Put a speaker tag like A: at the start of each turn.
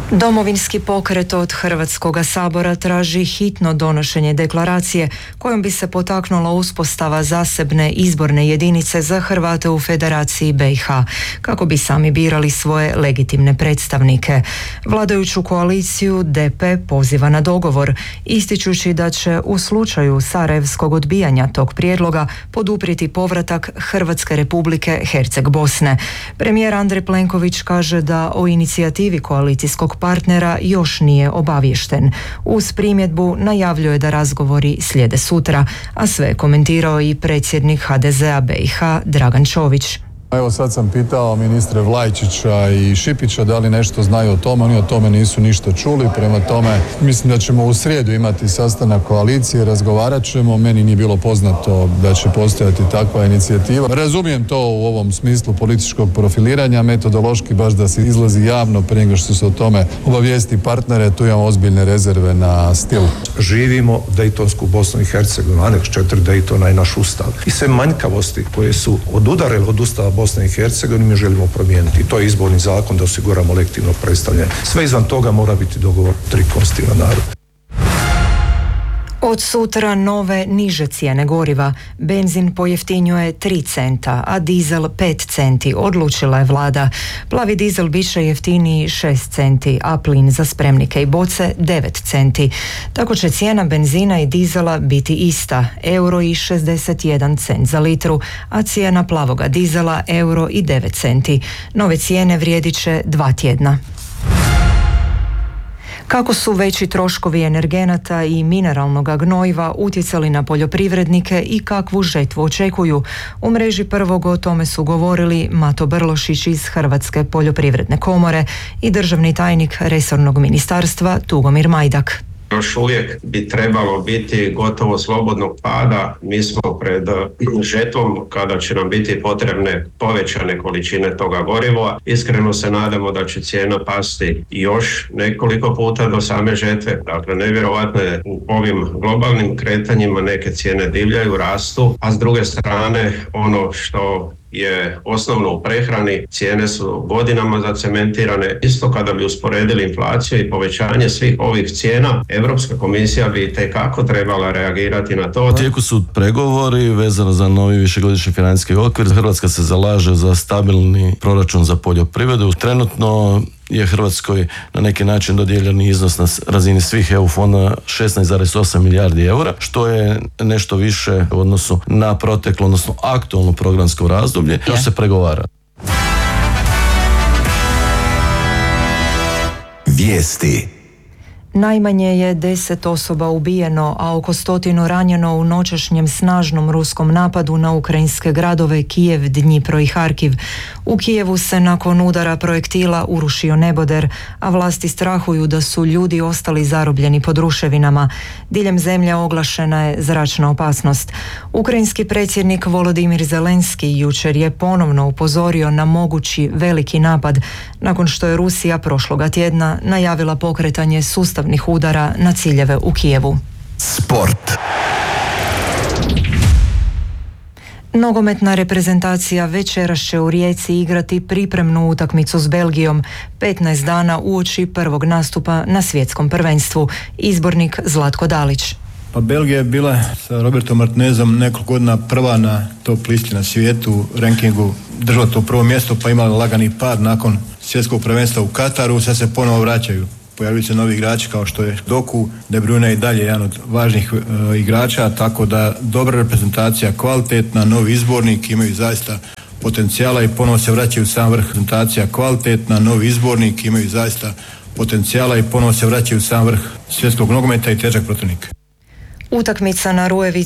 A: Domovinski pokret od Hrvatskoga sabora traži hitno donošenje deklaracije kojom bi se potaknula uspostava zasebne izborne jedinice za Hrvate u Federaciji BiH, kako bi sami birali svoje legitimne predstavnike. Vladajuću koaliciju DP poziva na dogovor, ističući da će u slučaju sarajevskog odbijanja tog prijedloga poduprijeti povratak Hrvatske Republike Herceg-Bosne. Premijer Andrej Plenković kaže da o inicijativi koalicijskog partnera još nije obaviješten. Uz primjedbu najavljuje da razgovori slijede sutra, a sve je komentirao i predsjednik HDZ-a BiH Dragan Čović.
B: Evo sad sam pitao ministre Vlajčića i Šipića da li nešto znaju o tome, oni o tome nisu ništa čuli, prema tome mislim da ćemo u srijedu imati sastanak koalicije, razgovarat ćemo, meni nije bilo poznato da će postojati takva inicijativa. Razumijem to u ovom smislu političkog profiliranja, metodološki baš da se izlazi javno prije nego što se o tome obavijesti partnere, tu imamo ozbiljne rezerve na stil.
C: Živimo Dejtonsku Bosnu i Hercegovinu, aneks 4 Dejtona i naš ustav. I sve manjkavosti koje su odudarele od ustava Bosne i Hercegovine mi želimo promijeniti. To je izborni zakon da osiguramo legitimno predstavljanje. Sve izvan toga mora biti dogovor tri konstitutivna naroda.
A: Od sutra nove niže cijene goriva. Benzin pojeftinjuje 3 centa, a dizel 5 centi, odlučila je vlada. Plavi dizel bit će jeftiniji 6 centi, a plin za spremnike i boce 9 centi. Tako će cijena benzina i dizela biti ista, €1,61 za litru, a cijena plavoga dizela €1,09 centi. Nove cijene vrijedit će 2 tjedna. Kako su veći troškovi energenata i mineralnog gnojiva utjecali na poljoprivrednike i kakvu žetvu očekuju? U mreži Prvog o tome su govorili Mato Brlošić iz Hrvatske poljoprivredne komore i državni tajnik resornog ministarstva Tugomir Majdak.
D: Još uvijek bi trebalo biti gotovo slobodnog pada. Mi smo pred žetvom kada će nam biti potrebne povećane količine toga goriva. Iskreno se nadamo da će cijena pasti još nekoliko puta do same žetve. Dakle, nevjerovatno je u ovim globalnim kretanjima neke cijene divljaju, rastu, a s druge strane ono što je osnovno u prehrani, cijene su godinama zacementirane. Isto kada bi usporedili inflaciju i povećanje svih ovih cijena, Europska komisija bi itekako trebala reagirati na to.
E: U tijeku su pregovori vezano za novi višegodišnji financijski okvir. Hrvatska se zalaže za stabilni proračun za poljoprivredu. Trenutno je Hrvatskoj na neki način dodijeljen iznos na razini svih EU fonda 16,8 milijardi eura, što je nešto više u odnosu na proteklo, odnosno aktualno programsko razdoblje. To se pregovara.
F: Vijesti.
A: Najmanje je 10 osoba ubijeno, a oko 100 ranjeno u noćašnjem snažnom ruskom napadu na ukrajinske gradove Kijev, Dnjipro i Harkiv. U Kijevu se nakon udara projektila urušio neboder, a vlasti strahuju da su ljudi ostali zarobljeni pod ruševinama. Diljem zemlje oglašena je zračna opasnost. Ukrajinski predsjednik Volodimir Zelenski jučer je ponovno upozorio na mogući veliki napad nakon što je Rusija prošloga tjedna najavila pokretanje sustavnih udara na ciljeve u Kijevu.
F: Sport.
A: Nogometna reprezentacija večeras će u Rijeci igrati pripremnu utakmicu s Belgijom 15 dana uoči prvog nastupa na svjetskom prvenstvu. Izbornik Zlatko Dalić.
G: Pa Belgija je bila sa Robertom Martinezom nekoliko godina prva na top listi na svijetu, rankingu držala to prvo mjesto, pa imala lagani pad nakon svjetskog prvenstva u Kataru, sad se ponovo vraćaju. Pojavili se novi igrači kao što je Doku, De Bruyne i dalje jedan od važnih igrača, tako da dobra reprezentacija, kvalitetna, novi izbornik, imaju zaista potencijala i ponovo se vraćaju u sam vrh. Reprezentacija kvalitetna, novi izbornik, imaju zaista potencijala i ponovo se vraćaju u sam vrh svjetskog nogometa i težak protivnik.
A: Utakmica na Rujevici